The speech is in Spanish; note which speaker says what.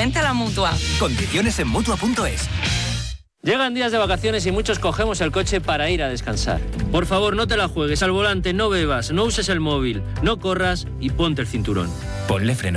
Speaker 1: Vente a la Mutua.
Speaker 2: Condiciones en Mutua.es.
Speaker 3: Llegan días de vacaciones y muchos cogemos el coche para ir a descansar. Por favor, no te la juegues al volante, no bebas, no uses el móvil, no corras y ponte el cinturón.
Speaker 2: Ponle freno.